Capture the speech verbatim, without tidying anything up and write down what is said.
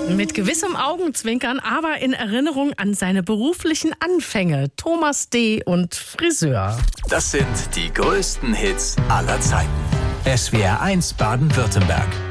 Mit gewissem Augenzwinkern, aber in Erinnerung an seine beruflichen Anfänge. Thomas D. und Friseur. Das sind die größten Hits aller Zeiten. S W R eins Baden-Württemberg.